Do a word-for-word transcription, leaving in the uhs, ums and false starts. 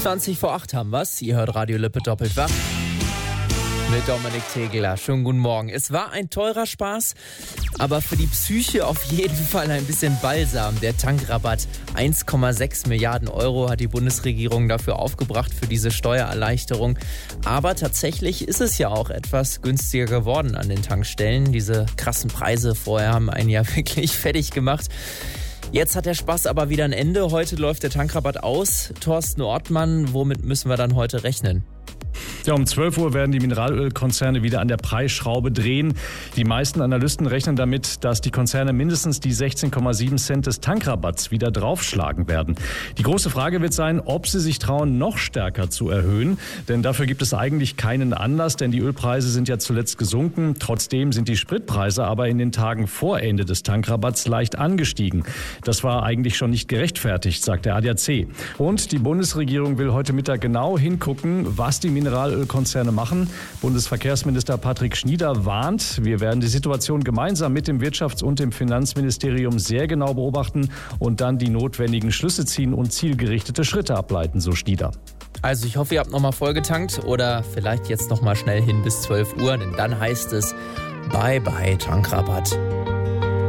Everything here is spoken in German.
zwanzig vor acht haben wir's. Ihr hört Radio Lippe doppelt wach mit Dominik Tegeler. Schönen guten Morgen. Es war ein teurer Spaß, aber für die Psyche auf jeden Fall ein bisschen Balsam. Der Tankrabatt, eins Komma sechs Milliarden Euro hat die Bundesregierung dafür aufgebracht, für diese Steuererleichterung. Aber tatsächlich ist es ja auch etwas günstiger geworden an den Tankstellen. Diese krassen Preise vorher haben einen ja wirklich fertig gemacht. Jetzt hat der Spaß aber wieder ein Ende. Heute läuft der Tankrabatt aus. Thorsten Ortmann, womit müssen wir dann heute rechnen? Ja, um zwölf Uhr werden die Mineralölkonzerne wieder an der Preisschraube drehen. Die meisten Analysten rechnen damit, dass die Konzerne mindestens die sechzehn Komma sieben Cent des Tankrabatts wieder draufschlagen werden. Die große Frage wird sein, ob sie sich trauen, noch stärker zu erhöhen. Denn dafür gibt es eigentlich keinen Anlass, denn die Ölpreise sind ja zuletzt gesunken. Trotzdem sind die Spritpreise aber in den Tagen vor Ende des Tankrabatts leicht angestiegen. Das war eigentlich schon nicht gerechtfertigt, sagt der A D A C. Und die Bundesregierung will heute Mittag genau hingucken, was die Mineralölkonzerne machen. Bundesverkehrsminister Patrick Schnieder warnt, wir werden die Situation gemeinsam mit dem Wirtschafts- und dem Finanzministerium sehr genau beobachten und dann die notwendigen Schlüsse ziehen und zielgerichtete Schritte ableiten, so Schnieder. Also ich hoffe, ihr habt nochmal vollgetankt oder vielleicht jetzt nochmal schnell hin bis zwölf Uhr, denn dann heißt es Bye bye Tankrabatt.